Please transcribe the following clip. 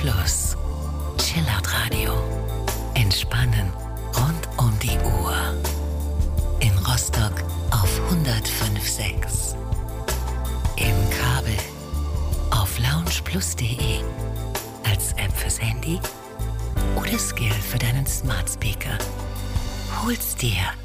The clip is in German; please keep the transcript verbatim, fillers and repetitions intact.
Plus. Chillout Radio. Entspannen rund um die Uhr. In Rostock auf hundertfünf Komma sechs. Im Kabel auf loungeplus punkt de. Als App fürs Handy oder Skill für deinen Smart Speaker. Hol's dir